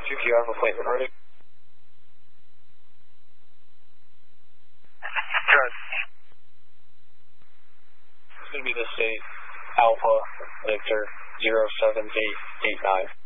2Q Alpha plate reporting. It's going to be the state Alpha Victor 07889.